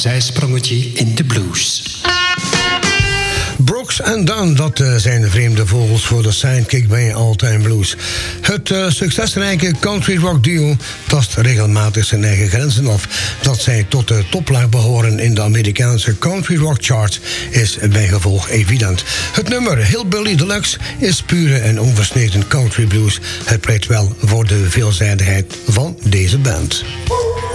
zijsprongetje in de blues. Brooks and Dunn, dat zijn de vreemde vogels voor de sidekick bij All Time Blues. Het succesrijke country rock duo tast regelmatig zijn eigen grenzen af. Dat zij tot de toplaag behoren in de Amerikaanse country rock charts is bijgevolg evident. Het nummer Hillbilly Deluxe is pure en onversneden country blues. Het pleit wel voor de veelzijdigheid van deze band.